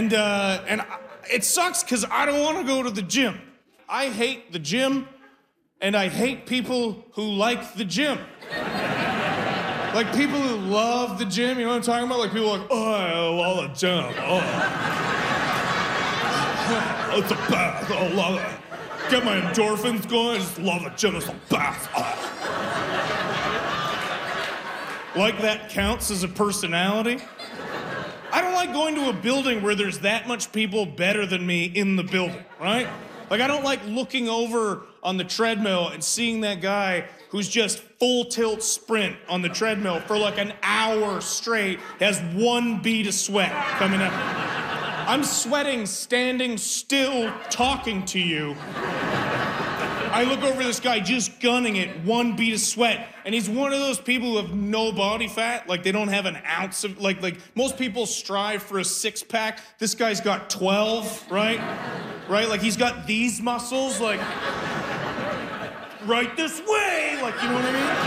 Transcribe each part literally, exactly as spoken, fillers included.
And, uh, and I, it sucks because I don't want to go to the gym. I hate the gym, and I hate people who like the gym. Like people who love the gym, you know what I'm talking about? Like people like, oh, I love the gym. Oh. It's a bath. I love it. Get my endorphins going. I just love the gym. It's a bath. Oh. Like that counts as a personality? I don't like going to a building where there's that much people better than me in the building, right? Like I don't like looking over on the treadmill and seeing that guy who's just full tilt sprint on the treadmill for like an hour straight, has one bead of sweat coming up. I'm sweating standing still talking to you. I look over this guy just gunning it, one bead of sweat, and he's one of those people who have no body fat, like they don't have an ounce of, like, like most people strive for a six pack. This guy's got twelve, right? Right, like he's got these muscles, like, right this way, like, you know what I mean?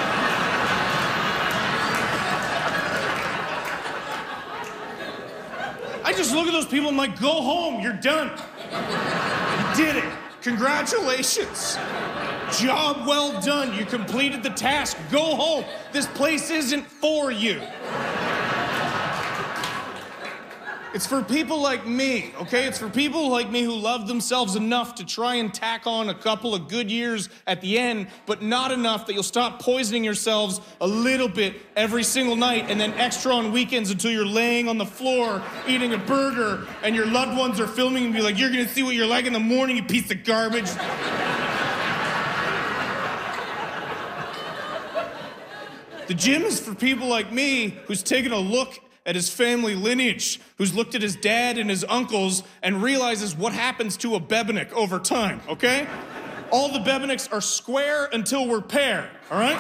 I just look at those people and I'm like, go home, you're done. You did it. Congratulations. Job well done. You completed the task. Go home. This place isn't for you. It's for people like me, okay? It's for people like me who love themselves enough to try and tack on a couple of good years at the end, but not enough that you'll stop poisoning yourselves a little bit every single night and then extra on weekends until you're laying on the floor eating a burger and your loved ones are filming and be like, you're gonna see what you're like in the morning, you piece of garbage. The gym is for people like me who's taken a look at his family lineage, who's looked at his dad and his uncles and realizes what happens to a Bebenik over time, okay? All the Bebeniks are square until we're pear, all right?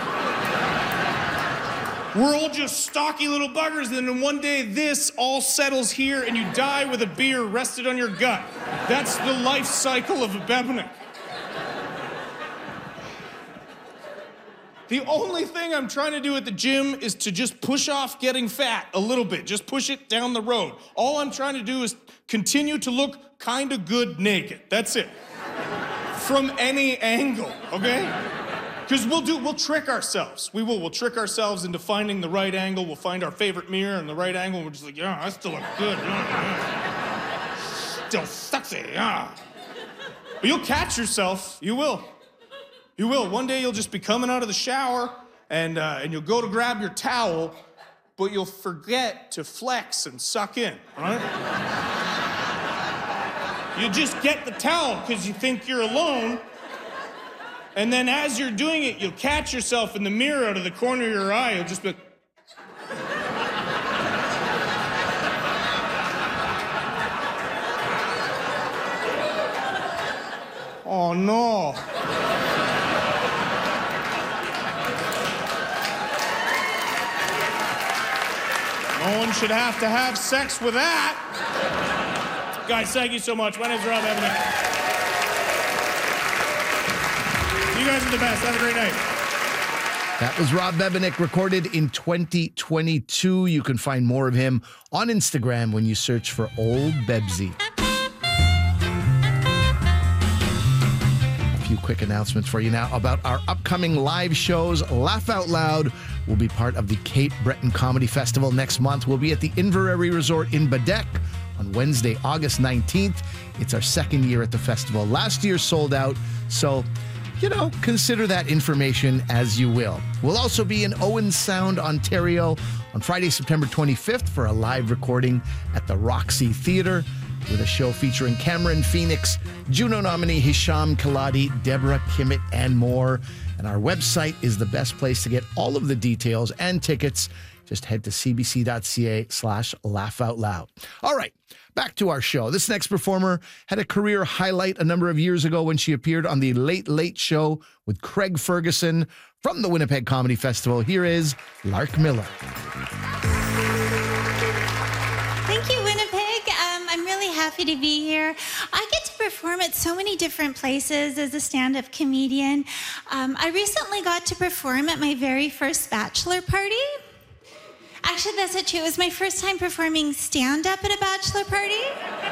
We're all just stocky little buggers, and then one day this all settles here and you die with a beer rested on your gut. That's the life cycle of a Bebenik. The only thing I'm trying to do at the gym is to just push off getting fat a little bit. Just push it down the road. All I'm trying to do is continue to look kind of good naked. That's it. From any angle, okay? Because we'll do, we'll trick ourselves. We will, we'll trick ourselves into finding the right angle. We'll find our favorite mirror and the right angle. And we're just like, yeah, I still look good. Yeah, yeah. Still sexy, yeah. But you'll catch yourself. You will. You will. One day you'll just be coming out of the shower and uh, and you'll go to grab your towel, but you'll forget to flex and suck in, all right? You just get the towel because you think you're alone, and then as you're doing it, you'll catch yourself in the mirror out of the corner of your eye. You'll just be like, oh no. No one should have to have sex with that. Guys, thank you so much. My name's Rob Bebenik. You guys are the best. Have a great night. That was Rob Bebenik, recorded in twenty twenty-two. You can find more of him on Instagram when you search for Old Bebsy. A few quick announcements for you now about our upcoming live shows. Laugh Out Loud will be part of the Cape Breton Comedy Festival next month. We'll be at the Inverary Resort in Badek on Wednesday, August nineteenth. It's our second year at the festival. Last year sold out, so, you know, consider that information as you will. We'll also be in Owen Sound, Ontario on Friday, September twenty-fifth for a live recording at the Roxy Theatre with a show featuring Cameron Phoenix, Juno nominee Hisham Kaladi, Deborah Kimmett, and more. And our website is the best place to get all of the details and tickets. Just head to cbc.ca slash laugh out loud. All right, back to our show. This next performer had a career highlight a number of years ago when she appeared on The Late Late Show with Craig Ferguson from the Winnipeg Comedy Festival. Here is Lark Miller. Thank you, Winnipeg. Um, I'm really happy to be here. I get to perform at so many different places as a stand-up comedian. Um, I recently got to perform at my very first bachelor party. Actually, that's not true. It was my first time performing stand-up at a bachelor party.